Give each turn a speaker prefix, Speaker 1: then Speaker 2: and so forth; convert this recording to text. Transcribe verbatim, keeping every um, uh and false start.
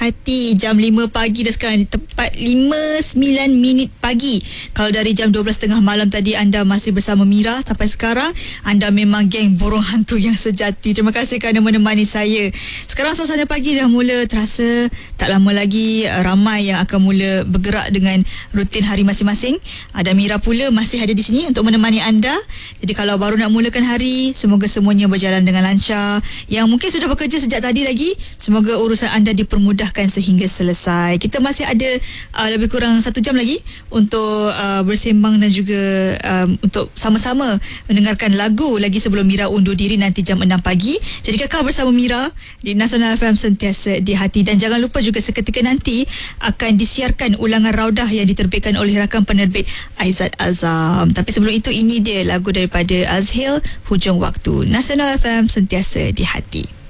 Speaker 1: hati. Jam lima pagi dah sekarang, tepat lima sembilan minit pagi. Kalau dari jam dua belas tiga puluh malam tadi anda masih bersama Mira sampai sekarang, anda memang geng burung hantu yang sejati. Terima kasih kerana menemani saya. Sekarang suasana pagi dah mula terasa. Tak lama lagi ramai yang akan mula bergerak dengan rutin hari masing-masing. Ada Mira pula masih ada di sini untuk menemani anda. Jadi kalau baru nak mulakan hari, semoga semuanya berjalan dengan lancar. Yang mungkin sudah bekerja sejak tadi lagi, semoga urusan anda dipermudahkan sehingga selesai. Kita masih ada uh, lebih kurang satu jam lagi untuk uh, bersembang dan juga um, untuk sama-sama mendengarkan lagu lagi sebelum Mira undur diri nanti jam enam pagi. Jadi kekal bersama Mira di Nasional F M, sentiasa di hati. Dan jangan lupa juga seketika nanti akan disiarkan ulangan Raudah yang diterbitkan oleh rakan penerbit Aizat Azam. Tapi sebelum itu, ini dia lagu daripada Azhil, Hujung Waktu. Nasional F M, sentiasa di hati.